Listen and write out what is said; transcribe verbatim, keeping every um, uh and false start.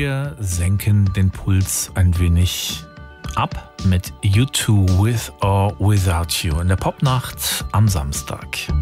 Wir senken den Puls ein wenig ab mit U zwei With or Without You in der Popnacht am Samstag.